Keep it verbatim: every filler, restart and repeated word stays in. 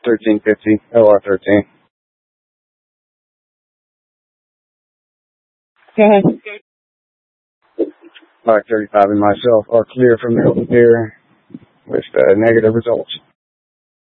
thirteen fifty, L R thirteen. Go ahead. five thirty-five and myself are clear from the open pier with uh, negative results.